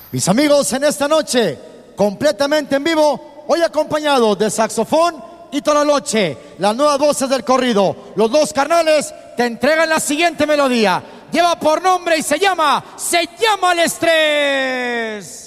Mis amigos, en esta noche, completamente en vivo, hoy acompañado de saxofón y Tololoche, las nuevas voces del corrido, los dos carnales, te entregan la siguiente melodía. Lleva por nombre y se llama El Estrés.